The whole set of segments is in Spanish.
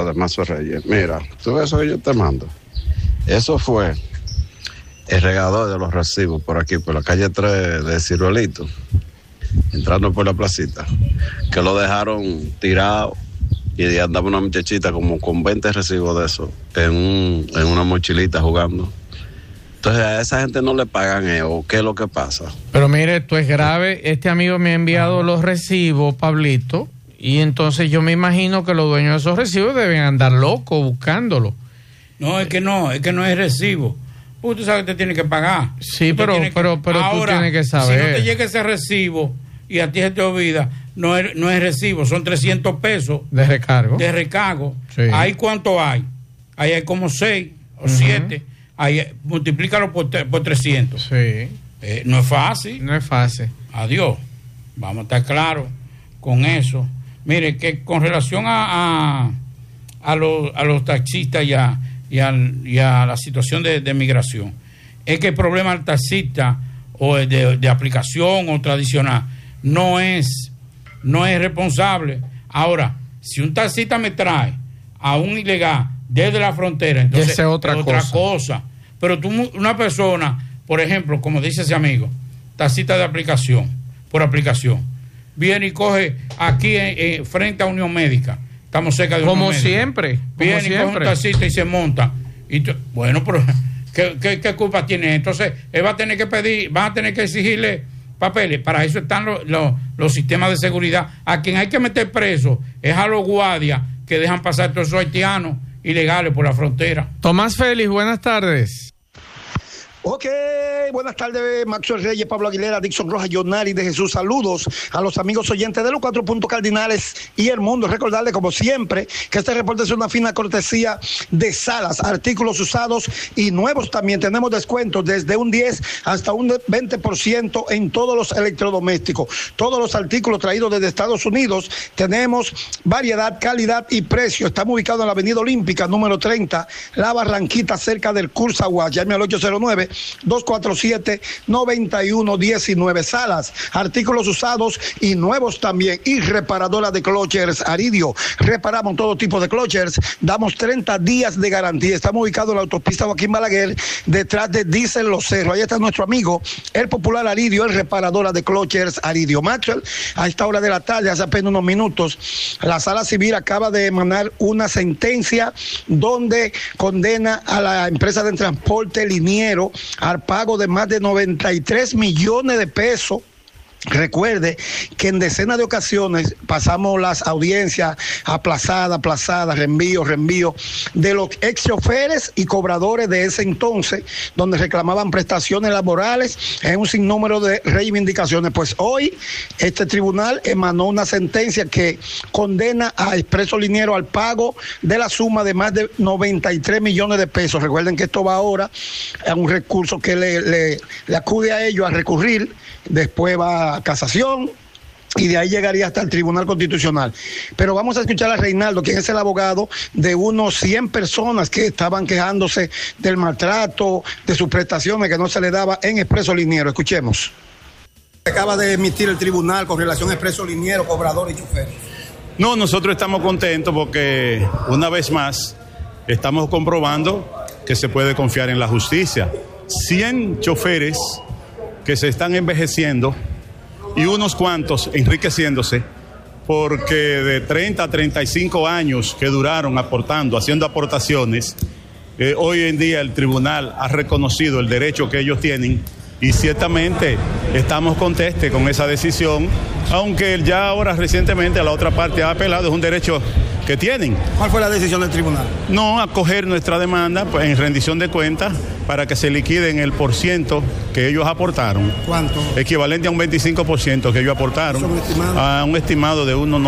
de Maxwell Reyes. Mira, tú ves eso que yo te mando. Eso fue el regador de los recibos por aquí, por la calle 3 de Ciruelito, entrando por la placita, que lo dejaron tirado y andaba una muchachita como con 20 recibos de eso en una mochilita jugando. Entonces a esa gente no le pagan ¿o qué es lo que pasa? Pero mire, esto es grave. Este amigo me ha enviado los recibos, Pablito, y entonces yo me imagino que los dueños de esos recibos deben andar locos buscándolo. No, es que no es recibo. Tú sabes que te tiene que pagar. Sí, pero ahora, tú tienes que saber. Si no te llega ese recibo y a ti se te olvida, no es recibo, son 300 pesos. De recargo. De recargo. Sí. ¿Ahí cuánto hay? Ahí hay como 6 o 7. Ahí, multiplícalo por 300. Sí. No es fácil. No es fácil. Adiós. Vamos a estar claros con eso. Mire, que con relación a los taxistas y a la situación de migración, es que el problema del taxista o de aplicación o tradicional no es responsable. Ahora, si un taxista me trae a un ilegal desde la frontera, entonces esa es otra cosa. Pero una persona, por ejemplo, como dice ese amigo, taxista de aplicación, por aplicación, viene y coge aquí frente a Unión Médica, estamos cerca de Unión Médica. Siempre. Viene y coge un taxista y se monta. Bueno, pero ¿qué culpa tiene? Entonces, él va a tener que exigirle papeles. Para eso están los sistemas de seguridad. A quien hay que meter preso es a los guardias que dejan pasar todos esos haitianos ilegales por la frontera. Tomás Félix, buenas tardes. Ok, buenas tardes, Maxwell Reyes, Pablo Aguilera, Dixon Rojas, Jonari de Jesús. Saludos a los amigos oyentes de los 4 puntos cardinales y el mundo. Recordarles, como siempre, que este reporte es una fina cortesía de Salas, artículos usados y nuevos también. Tenemos descuentos desde un 10 hasta un 20% en todos los electrodomésticos. Todos los artículos traídos desde Estados Unidos. Tenemos variedad, calidad y precio. Estamos ubicados en la Avenida Olímpica, número 30, La Barranquita, cerca del Cursagua. Llame al 809-247-9119. Salas, artículos usados y nuevos también. Y reparadora de clochers Aridio. Reparamos todo tipo de clochers. Damos 30 días de garantía. Estamos ubicados en la autopista Joaquín Balaguer, detrás de Diesel Los Cerros. Ahí está nuestro amigo, el popular Aridio, el reparadora de clochers Aridio. Maxwell, a esta hora de la tarde, hace apenas unos minutos, la Sala Civil acaba de emanar una sentencia donde condena a la empresa de transporte liniero al pago de más de 93 millones de pesos. Recuerde que en decenas de ocasiones pasamos las audiencias aplazadas, reenvío de los ex choferes y cobradores de ese entonces, donde reclamaban prestaciones laborales en un sinnúmero de reivindicaciones. Pues hoy este tribunal emanó una sentencia que condena a Expreso Liniero al pago de la suma de más de 93 millones de pesos. Recuerden que esto va ahora a un recurso que le acude a ellos a recurrir, después va a casación y de ahí llegaría hasta el Tribunal Constitucional. Pero vamos a escuchar a Reinaldo, quien es el abogado de unos 100 personas que estaban quejándose del maltrato, de sus prestaciones que no se le daba en Expreso Liniero. Escuchemos. Acaba de emitir el tribunal con relación a Expreso Liniero, cobrador y chofer. No, nosotros estamos contentos porque una vez más estamos comprobando que se puede confiar en la justicia. 100 choferes que se están envejeciendo y unos cuantos enriqueciéndose porque de 30 a 35 años que duraron aportando, haciendo aportaciones, hoy en día el tribunal ha reconocido el derecho que ellos tienen y ciertamente estamos contentos con esa decisión, aunque ya ahora recientemente la otra parte ha apelado, es un derecho que tienen. ¿Cuál fue la decisión del tribunal? No, acoger nuestra demanda pues, en rendición de cuentas para que se liquiden el % que ellos aportaron. ¿Cuánto? Equivalente a un 25% que ellos aportaron, a un estimado de unos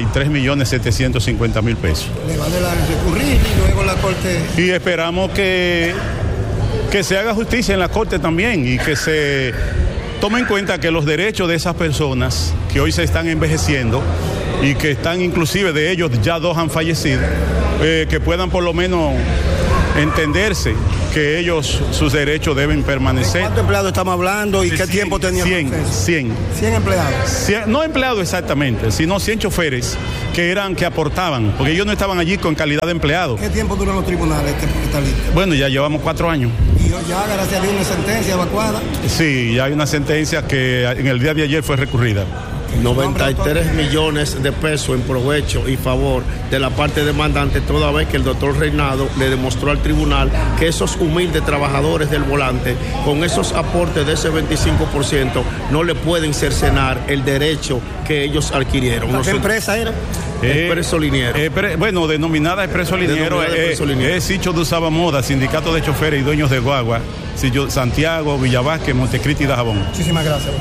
93.750.000 pesos. Le vale recurrir y luego la Corte... Y esperamos que se haga justicia en la Corte también y que se tome en cuenta que los derechos de esas personas que hoy se están envejeciendo y que están inclusive de ellos ya 2 han fallecido, que puedan por lo menos entenderse que ellos, sus derechos deben permanecer. ¿De cuántos empleados estamos hablando y qué tiempo tenían? 100 empleados. 100, no empleados exactamente, sino 100 choferes que aportaban, porque ellos no estaban allí con calidad de empleados. ¿Qué tiempo duran los tribunales esta lista? Bueno, ya llevamos 4 años. ¿Y ya, gracias a Dios, una sentencia evacuada? Sí, ya hay una sentencia que en el día de ayer fue recurrida. 93 millones de pesos en provecho y favor de la parte demandante, toda vez que el doctor Reinado le demostró al tribunal que esos humildes trabajadores del volante, con esos aportes de ese 25%, no le pueden cercenar el derecho que ellos adquirieron. ¿Qué empresa era? Expreso Liniero. Bueno, denominada Expreso Liniero, es Sicho de Usaba Moda, Sindicato de Choferes y Dueños de Guagua, Santiago, Villavasque, Montecristi y Dajabón. Muchísimas gracias.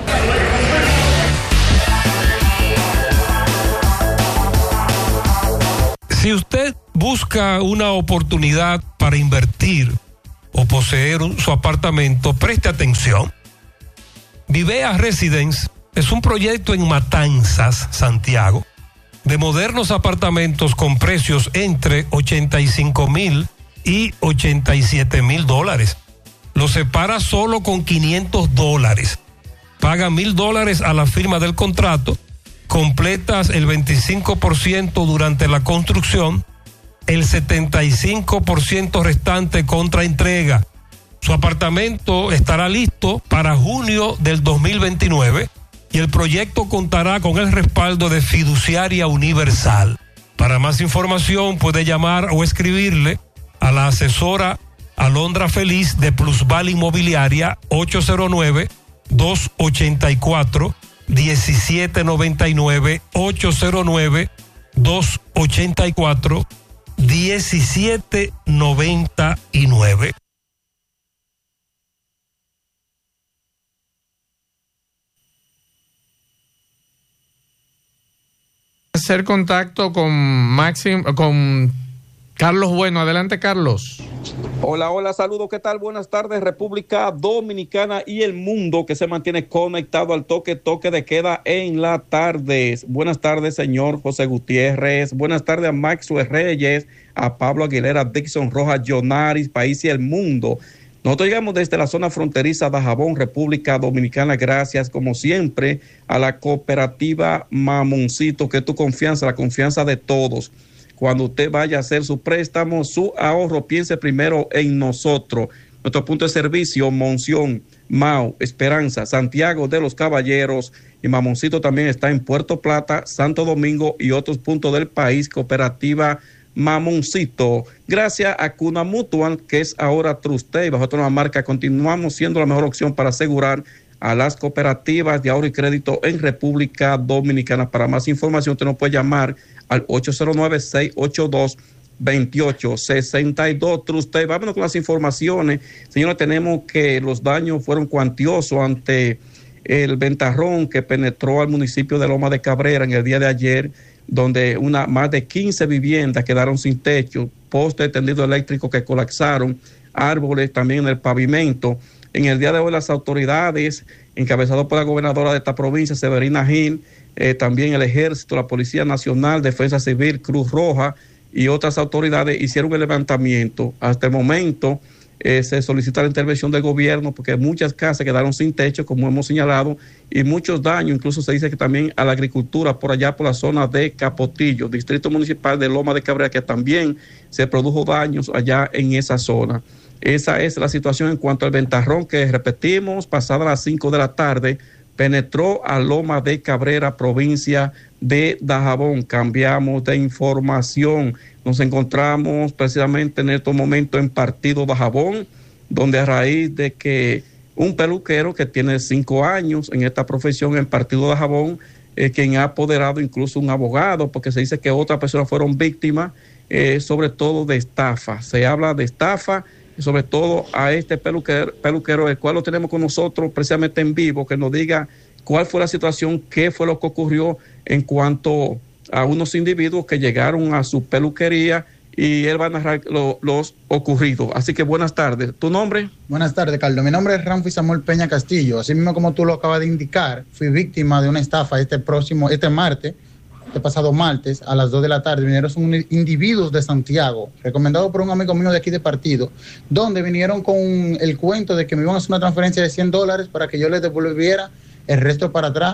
Si usted busca una oportunidad para invertir o poseer su apartamento, preste atención. Vivea Residence es un proyecto en Matanzas, Santiago, de modernos apartamentos con precios entre $85,000 y $87,000. Lo separa solo con $500. Paga $1,000 a la firma del contrato. Completas el 25% durante la construcción, el 75% restante contra entrega. Su apartamento estará listo para junio del 2029 y el proyecto contará con el respaldo de Fiduciaria Universal. Para más información puede llamar o escribirle a la asesora Alondra Feliz de Plusval Inmobiliaria 809-284-1799, 809-284-1799. Hacer contacto con Carlos Bueno. Adelante, Carlos. Hola, saludos, ¿qué tal? Buenas tardes, República Dominicana y el mundo que se mantiene conectado al toque de queda en la tarde. Buenas tardes, señor José Gutiérrez. Buenas tardes a Maxwell Reyes, a Pablo Aguilera, Dixon Rojas, Jonaris, País y el mundo. Nosotros llegamos desde la zona fronteriza de Dajabón, República Dominicana, gracias como siempre a la cooperativa Mamoncito, que es tu confianza, la confianza de todos. Cuando usted vaya a hacer su préstamo, su ahorro, piense primero en nosotros. Nuestro punto de servicio, Monción, Mao, Esperanza, Santiago de los Caballeros y Mamoncito también está en Puerto Plata, Santo Domingo y otros puntos del país. Cooperativa Mamoncito, gracias a Cuna Mutual, que es ahora Trustey, bajo otra marca, continuamos siendo la mejor opción para asegurar a las cooperativas de ahorro y crédito en República Dominicana. Para más información, usted nos puede llamar al 809-682-2862. Trustey, vámonos con las informaciones. Señores, tenemos que los daños fueron cuantiosos ante el ventarrón que penetró al municipio de Loma de Cabrera en el día de ayer, donde más de 15 viviendas quedaron sin techo, postes de tendido eléctrico que colapsaron, árboles también en el pavimento. En el día de hoy las autoridades, encabezadas por la gobernadora de esta provincia, Severina Gil, también el Ejército, la Policía Nacional, Defensa Civil, Cruz Roja y otras autoridades hicieron el levantamiento. Hasta el momento se solicita la intervención del gobierno porque muchas casas quedaron sin techo, como hemos señalado, y muchos daños. Incluso se dice que también a la agricultura por allá por la zona de Capotillo, distrito municipal de Loma de Cabrera, que también se produjo daños allá en esa zona. Esa es la situación en cuanto al ventarrón que, repetimos, pasada las 5 de la tarde, penetró a Loma de Cabrera, provincia de Dajabón. Cambiamos de información. Nos encontramos precisamente en estos momentos en Partido Dajabón, donde a raíz de que un peluquero que tiene 5 años en esta profesión en Partido Dajabón, quien ha apoderado incluso un abogado, porque se dice que otras personas fueron víctimas, sobre todo de estafa. Se habla de estafa, sobre todo a este peluquero, el cual lo tenemos con nosotros precisamente en vivo, que nos diga cuál fue la situación, qué fue lo que ocurrió en cuanto a unos individuos que llegaron a su peluquería, y él va a narrar los ocurridos. Así que buenas tardes. ¿Tu nombre? Buenas tardes, Carlos. Mi nombre es Ramfi Samuel Peña Castillo. Así mismo como tú lo acabas de indicar, fui víctima de una estafa este pasado martes a las 2 de la tarde. Vinieron individuos de Santiago, recomendados por un amigo mío de aquí de Partido, donde vinieron con el cuento de que me iban a hacer una transferencia de $100 para que yo les devolviera el resto para atrás.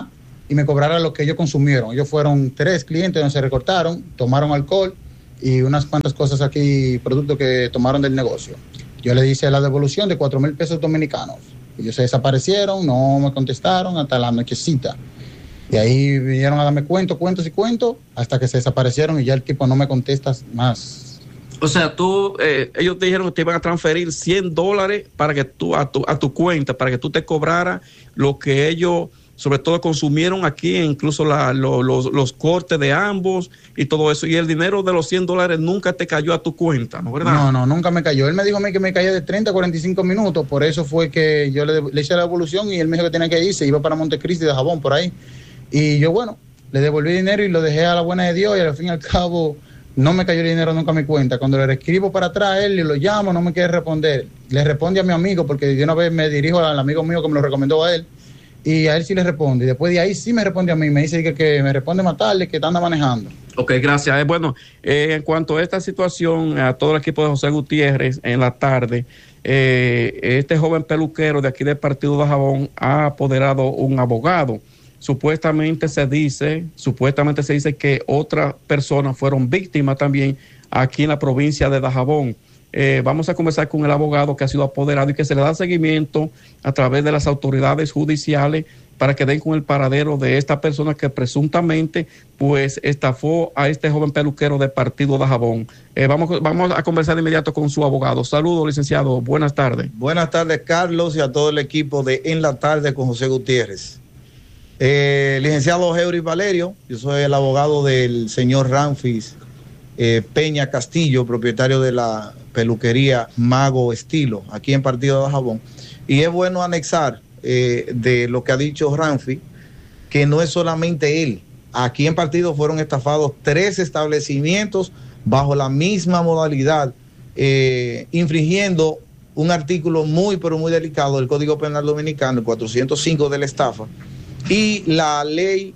y me cobrara lo que ellos consumieron. Ellos fueron 3 clientes donde se recortaron, tomaron alcohol y unas cuantas cosas aquí, productos que tomaron del negocio. Yo le hice la devolución de 4,000 pesos dominicanos. Ellos se desaparecieron, no me contestaron hasta la nochecita. Y ahí vinieron a darme cuentos, hasta que se desaparecieron y ya el tipo no me contesta más. O sea, ellos te dijeron que te iban a transferir $100 para que tú, a tu cuenta, para que tú te cobraras lo que ellos, sobre todo, consumieron aquí, incluso los cortes de ambos y todo eso. Y el dinero de los $100 nunca te cayó a tu cuenta, ¿no, verdad? No, nunca me cayó. Él me dijo a mí que me caía de 30 a 45 minutos, por eso fue que yo le hice la devolución y él me dijo que tenía que irse, iba para Montecristi de Jabón, por ahí. Y yo, bueno, le devolví el dinero y lo dejé a la buena de Dios y al fin y al cabo no me cayó el dinero nunca a mi cuenta. Cuando le escribo para atrás a él y lo llamo, no me quiere responder. Le responde a mi amigo, porque de una vez me dirijo al amigo mío que me lo recomendó a él, y a él sí le responde. Y después de ahí sí me responde a mí, me dice que me responde más tarde, que anda manejando. Ok, gracias. Bueno, en cuanto a esta situación, a todo el equipo de José Gutiérrez, en la tarde, este joven peluquero de aquí del partido de Jabón ha apoderado un abogado. Supuestamente se dice que otras personas fueron víctimas también aquí en la provincia de Dajabón. Vamos a conversar con el abogado que ha sido apoderado y que se le da seguimiento a través de las autoridades judiciales para que den con el paradero de esta persona que presuntamente pues estafó a este joven peluquero del partido de Dajabón. Vamos a conversar de inmediato con su abogado. Saludos, licenciado. Buenas tardes. Buenas tardes, Carlos, y a todo el equipo de En la Tarde con José Gutiérrez. Licenciado Eury Valerio, yo soy el abogado del señor Ramfis Peña Castillo, propietario de la peluquería Mago Estilo, aquí en Partido de Dajabón. Y es bueno anexar de lo que ha dicho Ramfis, que no es solamente él. Aquí en Partido fueron estafados 3 establecimientos bajo la misma modalidad, infringiendo un artículo muy, pero muy delicado del Código Penal Dominicano, el 405 de la estafa, y la ley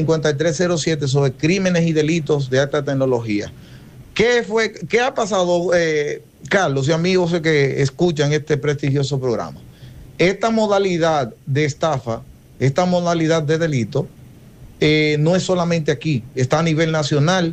5307 sobre crímenes y delitos de alta tecnología. ¿Qué ha pasado, Carlos y amigos que escuchan este prestigioso programa? Esta modalidad de estafa, esta modalidad de delito, no es solamente aquí, está a nivel nacional,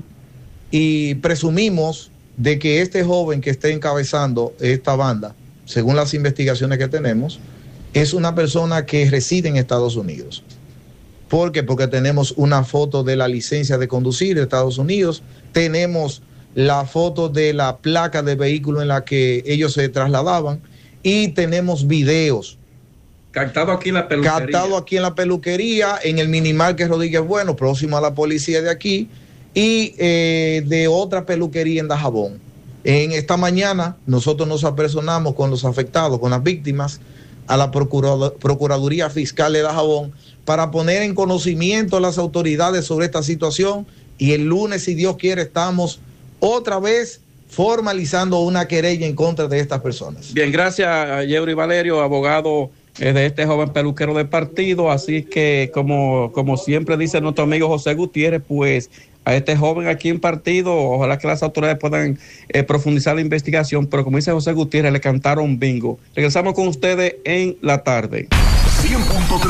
y presumimos de que este joven que está encabezando esta banda, según las investigaciones que tenemos, es una persona que reside en Estados Unidos. ¿Por qué? Porque tenemos una foto de la licencia de conducir de Estados Unidos, tenemos la foto de la placa de vehículo en la que ellos se trasladaban y tenemos videos. Captado aquí en la peluquería. Captado aquí en la peluquería, en el Minimarket Rodríguez Bueno, próximo a la policía de aquí, y de otra peluquería en Dajabón. En esta mañana nosotros nos apersonamos con los afectados, con las víctimas, a la Procuraduría Fiscal de Dajabón para poner en conocimiento a las autoridades sobre esta situación, y el lunes, si Dios quiere, estamos otra vez formalizando una querella en contra de estas personas. Bien, gracias a Eury Valerio, abogado de este joven peluquero del partido. Así que como siempre dice nuestro amigo José Gutiérrez, pues a este joven aquí en partido, ojalá que las autoridades puedan profundizar la investigación, pero como dice José Gutiérrez, le cantaron bingo. Regresamos con ustedes en la tarde. 100.3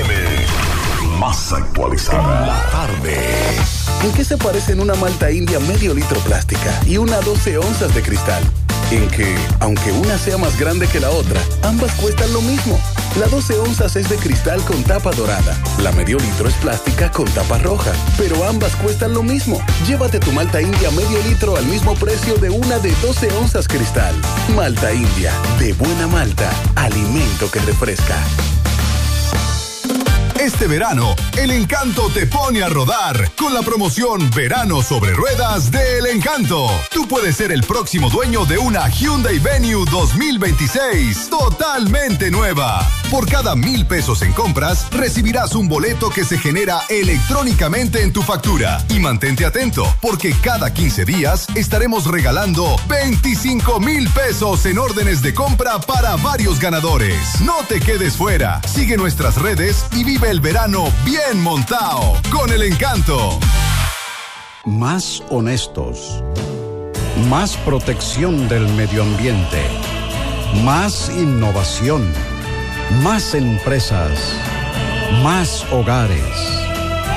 FM, más actualizada. En la tarde. ¿En qué se parecen una malta india medio litro plástica y una 12 onzas de cristal? En que, aunque una sea más grande que la otra, ambas cuestan lo mismo. La 12 onzas es de cristal con tapa dorada. La medio litro es plástica con tapa roja. Pero ambas cuestan lo mismo. Llévate tu malta india medio litro al mismo precio de una de 12 onzas cristal. Malta india, de buena malta, alimento que refresca. Este verano, El Encanto te pone a rodar con la promoción Verano sobre Ruedas de El Encanto. Tú puedes ser el próximo dueño de una Hyundai Venue 2026, totalmente nueva. Por cada 1,000 pesos en compras, recibirás un boleto que se genera electrónicamente en tu factura. Y mantente atento, porque cada 15 días estaremos regalando 25,000 pesos en órdenes de compra para varios ganadores. No te quedes fuera. Sigue nuestras redes y vive el verano bien montado con El Encanto. Más honestos, más protección del medio ambiente, más innovación, más empresas, más hogares,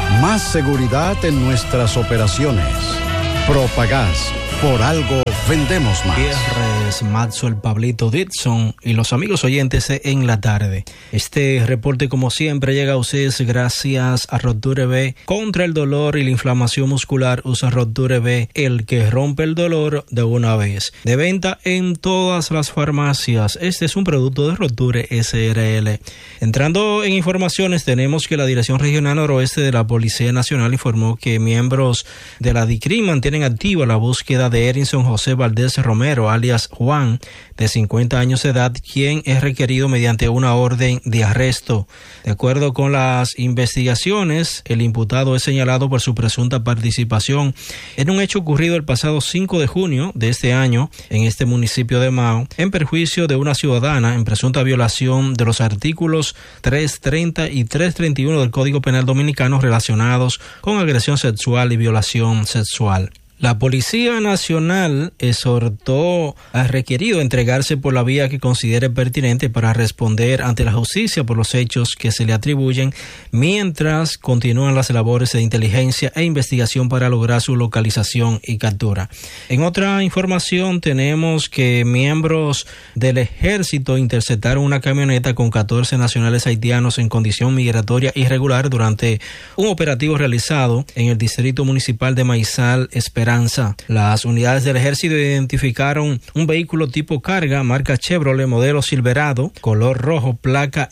Más seguridad en nuestras operaciones. Propagás, por algo vendemos más. Viernes, Maxwell, Pablito, Dixon y los amigos oyentes en la tarde. Este reporte, como siempre, llega a ustedes gracias a Roture B. Contra el dolor y la inflamación muscular, usa Roture B, el que rompe el dolor de una vez. De venta en todas las farmacias. Este es un producto de Roture SRL. Entrando en informaciones, tenemos que la Dirección Regional Noroeste de la Policía Nacional informó que miembros de la DICRIM mantienen activa la búsqueda de Erinson José Valdés Romero, alias Juan, de 50 años de edad, quien es requerido mediante una orden de arresto. De acuerdo con las investigaciones, el imputado es señalado por su presunta participación en un hecho ocurrido el pasado 5 de junio de este año en este municipio de Mao, en perjuicio de una ciudadana en presunta violación de los artículos 330 y 331 del Código Penal Dominicano relacionados con agresión sexual y violación sexual. La Policía Nacional exhortó al requerido a entregarse por la vía que considere pertinente para responder ante la justicia por los hechos que se le atribuyen, mientras continúan las labores de inteligencia e investigación para lograr su localización y captura. En otra información tenemos que miembros del ejército interceptaron una camioneta con 14 nacionales haitianos en condición migratoria irregular durante un operativo realizado en el distrito municipal de Maizal, Esperanza. Las unidades del ejército identificaron un vehículo tipo carga, marca Chevrolet, modelo Silverado, color rojo, placa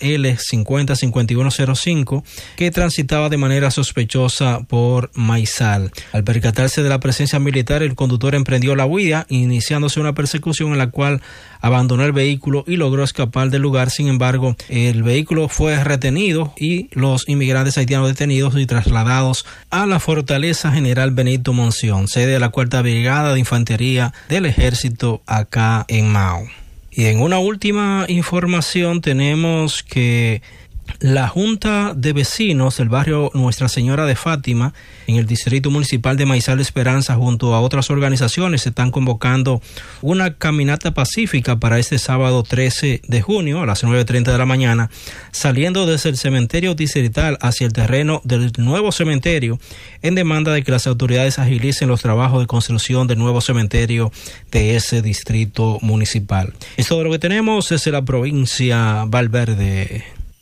L505105, que transitaba de manera sospechosa por Maizal. Al percatarse de la presencia militar, el conductor emprendió la huida, iniciándose una persecución en la cual abandonó el vehículo y logró escapar del lugar. Sin embargo, el vehículo fue retenido y los inmigrantes haitianos detenidos y trasladados a la Fortaleza General Benito Monción, sede de la 4ª Brigada de Infantería del Ejército acá en Mao. Y en una última información tenemos que la Junta de Vecinos del barrio Nuestra Señora de Fátima en el Distrito Municipal de Maizal Esperanza, junto a otras organizaciones, están convocando una caminata pacífica para este sábado 13 de junio a las 9:30 de la mañana, saliendo desde el cementerio distrital hacia el terreno del nuevo cementerio, en demanda de que las autoridades agilicen los trabajos de construcción del nuevo cementerio de ese distrito municipal. Es todo lo que tenemos desde la provincia Valverde.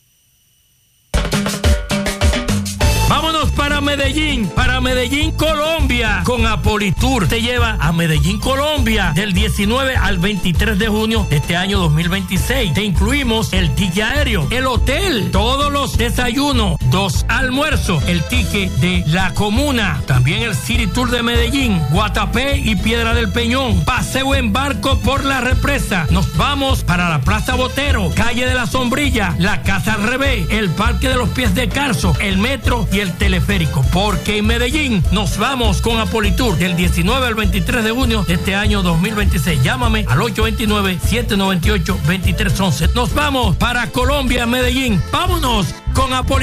Vámonos para Medellín, Colombia, con Apolitour. Te lleva a Medellín, Colombia, del 19 al 23 de junio de este año 2026. Te incluimos el ticket aéreo, el hotel, todos los desayunos, 2 almuerzos, el ticket de la comuna, también el City Tour de Medellín, Guatapé y Piedra del Peñón, paseo en barco por la represa. Nos vamos para la Plaza Botero, Calle de la Sombrilla, la Casa al Revés, el Parque de los Pies de Carso, el metro y el teleférico, porque en Medellín nos vamos con Apolitour del 19 al 23 de junio de este año 2026. Llámame al 829-798-2311. Nos vamos para Colombia, Medellín. Vámonos con Apolitour.